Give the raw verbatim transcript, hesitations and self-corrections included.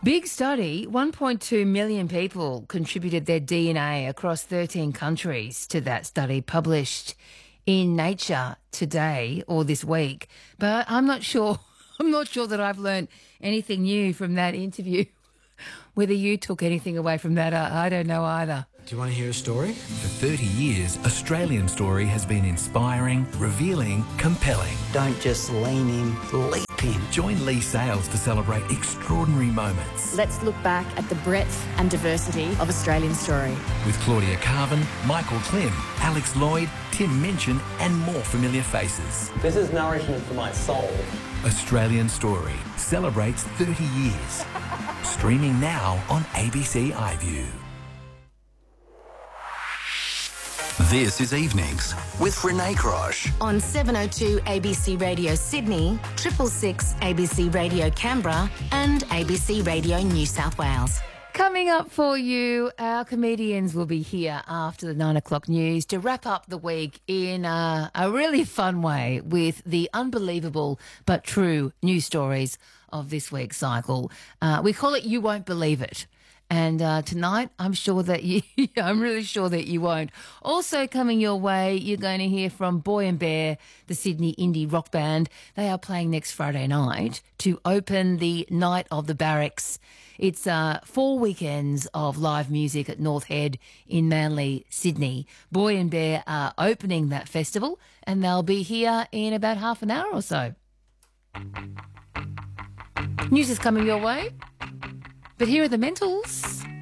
Big study, one point two million people contributed their D N A across thirteen countries to that study published in Nature today or this week. But I'm not sure, I'm not sure that I've learned anything new from that interview. Whether you took anything away from that, I, I don't know either. Do you want to hear a story? For thirty years, Australian Story has been inspiring, revealing, compelling. Don't just lean in, leap in. Join Lee Sales to celebrate extraordinary moments. Let's look back at the breadth and diversity of Australian Story. With Claudia Carvin, Michael Klim, Alex Lloyd, Tim Minchin and more familiar faces. This is nourishment for my soul. Australian Story celebrates thirty years. Streaming now on A B C iView. This is Evenings with Renee Crosh. On seven oh two A B C Radio Sydney, triple six A B C Radio Canberra and A B C Radio New South Wales. Coming up for you, our comedians will be here after the nine o'clock news to wrap up the week in a, a really fun way with the unbelievable but true news stories of this week's cycle. Uh, we call it You Won't Believe It. And uh, tonight, I'm sure that you, I'm really sure that you won't. Also coming your way, you're going to hear from Boy and Bear, the Sydney indie rock band. They are playing next Friday night to open the Night of the Barracks. It's uh, four weekends of live music at North Head in Manly, Sydney. Boy and Bear are opening that festival, and they'll be here in about half an hour or so. News is coming your way. But here are the Mentals.